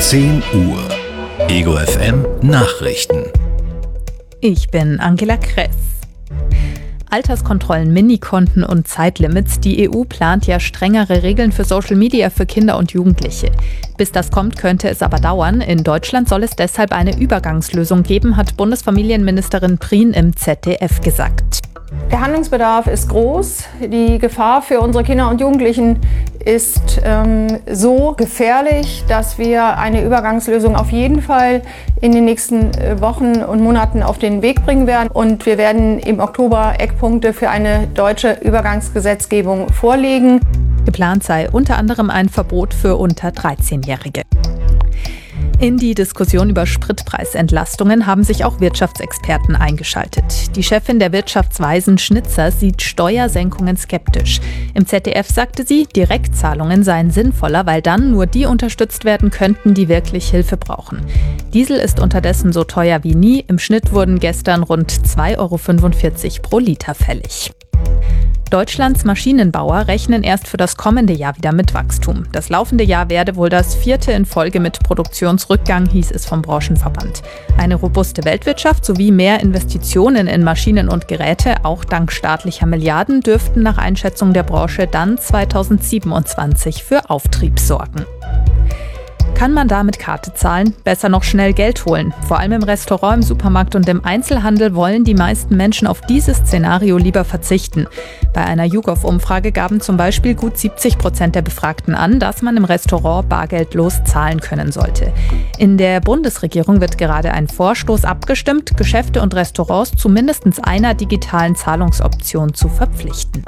10 Uhr. Ego FM Nachrichten. Ich bin Angela Kress. Alterskontrollen, Minikonten und Zeitlimits. Die EU plant ja strengere Regeln für Social Media für Kinder und Jugendliche. Bis das kommt, könnte es aber dauern. In Deutschland soll es deshalb eine Übergangslösung geben, hat Bundesfamilienministerin Prien im ZDF gesagt. Der Handlungsbedarf ist groß. Die Gefahr für unsere Kinder und Jugendlichen ist so gefährlich, dass wir eine Übergangslösung auf jeden Fall in den nächsten Wochen und Monaten auf den Weg bringen werden. Und wir werden im Oktober Eckpunkte für eine deutsche Übergangsgesetzgebung vorlegen. Geplant sei unter anderem ein Verbot für unter 13-Jährige. In die Diskussion über Spritpreisentlastungen haben sich auch Wirtschaftsexperten eingeschaltet. Die Chefin der Wirtschaftsweisen Schnitzer sieht Steuersenkungen skeptisch. Im ZDF sagte sie, Direktzahlungen seien sinnvoller, weil dann nur die unterstützt werden könnten, die wirklich Hilfe brauchen. Diesel ist unterdessen so teuer wie nie. Im Schnitt wurden gestern rund 2,45 € pro Liter fällig. Deutschlands Maschinenbauer rechnen erst für das kommende Jahr wieder mit Wachstum. Das laufende Jahr werde wohl das 4. in Folge mit Produktionsrückgang, hieß es vom Branchenverband. Eine robuste Weltwirtschaft sowie mehr Investitionen in Maschinen und Geräte, auch dank staatlicher Milliarden, dürften nach Einschätzung der Branche dann 2027 für Auftrieb sorgen. Kann man da mit Karte zahlen? Besser noch schnell Geld holen. Vor allem im Restaurant, im Supermarkt und im Einzelhandel wollen die meisten Menschen auf dieses Szenario lieber verzichten. Bei einer YouGov-Umfrage gaben zum Beispiel gut 70% der Befragten an, dass man im Restaurant bargeldlos zahlen können sollte. In der Bundesregierung wird gerade ein Vorstoß abgestimmt, Geschäfte und Restaurants zu mindestens einer digitalen Zahlungsoption zu verpflichten.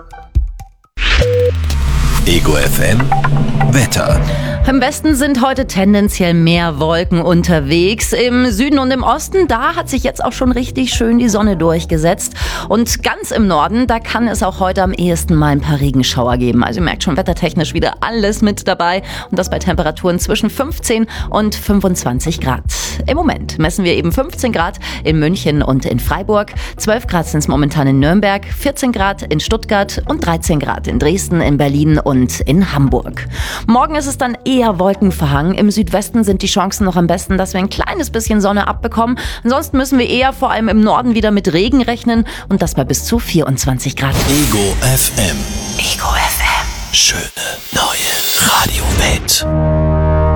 Ego FM Wetter. Im Westen sind heute tendenziell mehr Wolken unterwegs. Im Süden und im Osten, da hat sich jetzt auch schon richtig schön die Sonne durchgesetzt. Und ganz im Norden, da kann es auch heute am ehesten mal ein paar Regenschauer geben. Also ihr merkt schon, wettertechnisch wieder alles mit dabei. Und das bei Temperaturen zwischen 15 und 25 Grad. Im Moment messen wir eben 15 Grad in München und in Freiburg. 12 Grad sind es momentan in Nürnberg, 14 Grad in Stuttgart und 13 Grad in Dresden, in Berlin und in Hamburg. Morgen ist es dann eher wolkenverhangen. Im Südwesten sind die Chancen noch am besten, dass wir ein kleines bisschen Sonne abbekommen. Ansonsten müssen wir eher vor allem im Norden wieder mit Regen rechnen und das bei bis zu 24 Grad. Ego FM. Ego FM. Schöne neue Radiowelt.